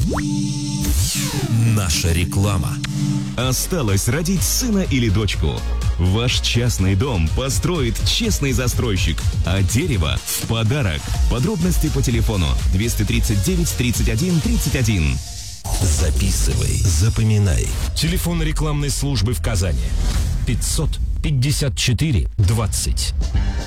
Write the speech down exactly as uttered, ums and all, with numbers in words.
Наша реклама. Осталось родить сына или дочку. Ваш частный дом построит честный застройщик, а дерево в подарок. Подробности по телефону двести тридцать девять тридцать один тридцать один. Записывай, запоминай. Телефон рекламной службы в Казани. пятьсот пятьдесят четыре двадцать.